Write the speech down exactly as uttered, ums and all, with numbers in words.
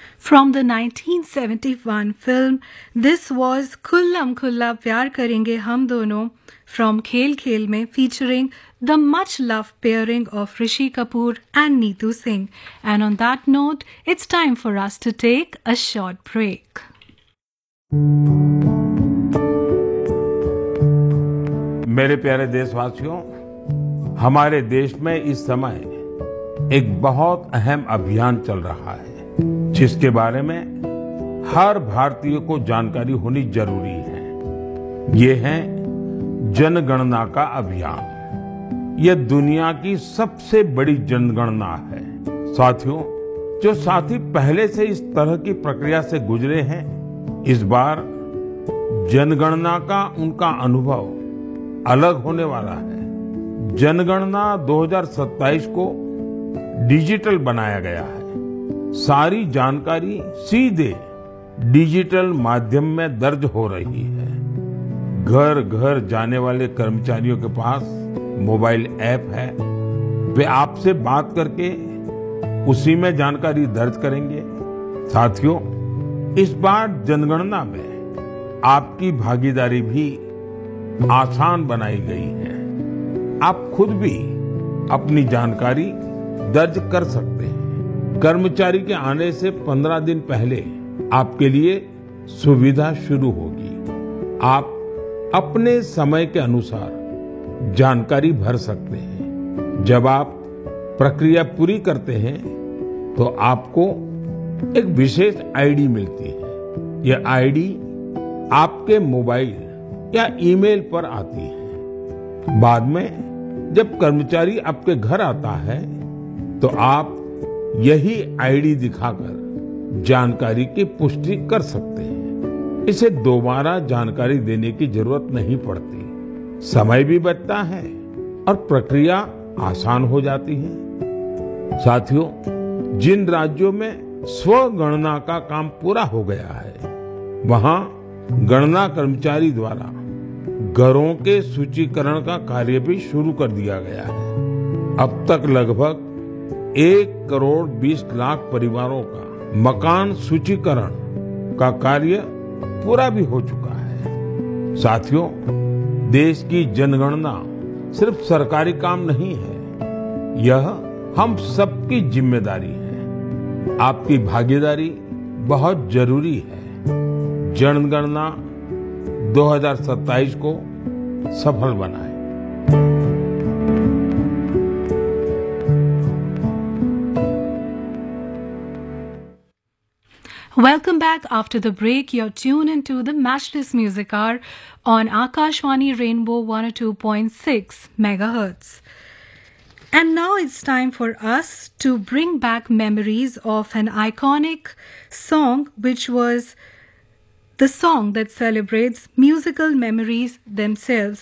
From the nineteen seventy-one film, this was Khullam Khulla Pyar Karenge Hum Dono from Khel Khel Mein, featuring the much-loved pairing of Rishi Kapoor and Neetu Singh. And on that note, it's time for us to take a short break. मेरे प्यारे देशवासियों, हमारे देश में इस समय एक बहुत अहम अभियान चल रहा है जिसके बारे में हर भारतीय को जानकारी होनी जरूरी है। ये है जनगणना का अभियान। यह दुनिया की सबसे बड़ी जनगणना है। साथियों, जो साथी पहले से इस तरह की प्रक्रिया से गुजरे हैं, इस बार जनगणना का उनका अनुभव अलग होने वाला है। जनगणना दो हज़ार सत्ताईस को डिजिटल बनाया गया है। सारी जानकारी सीधे डिजिटल माध्यम में दर्ज हो रही है। घर घर जाने वाले कर्मचारियों के पास मोबाइल ऐप है। वे आपसे बात करके उसी में जानकारी दर्ज करेंगे। साथियों, इस बार जनगणना में आपकी भागीदारी भी आसान बनाई गई है। आप खुद भी अपनी जानकारी दर्ज कर सकते हैं। कर्मचारी के आने से पंद्रह दिन पहले आपके लिए सुविधा शुरू होगी। आप अपने समय के अनुसार जानकारी भर सकते हैं। जब आप प्रक्रिया पूरी करते हैं तो आपको एक विशेष आईडी मिलती है। यह आईडी आपके मोबाइल या ईमेल पर आती है। बाद में जब कर्मचारी आपके घर आता है तो आप यही आईडी दिखाकर जानकारी की पुष्टि कर सकते हैं। इसे दोबारा जानकारी देने की जरूरत नहीं पड़ती। समय भी बचता है और प्रक्रिया आसान हो जाती है। साथियों, जिन राज्यों में स्वगणना का काम पूरा हो गया है, वहां गणना कर्मचारी द्वारा घरों के सूचीकरण का कार्य भी शुरू कर दिया गया है। अब तक लगभग एक करोड़ बीस लाख परिवारों का मकान सूचीकरण का कार्य पूरा भी हो चुका है। साथियों, देश की जनगणना सिर्फ सरकारी काम नहीं है, यह हम सबकी जिम्मेदारी है। आपकी भागीदारी बहुत जरूरी है। जनगणना दो हज़ार सत्ताईस को सफल बनाएं। Welcome back after the break. You're tuned into the Matchless Music Hour on Akashvani Rainbow one oh two point six megahertz. And now it's time for us to bring back memories of an iconic song, which was the song that celebrates musical memories themselves.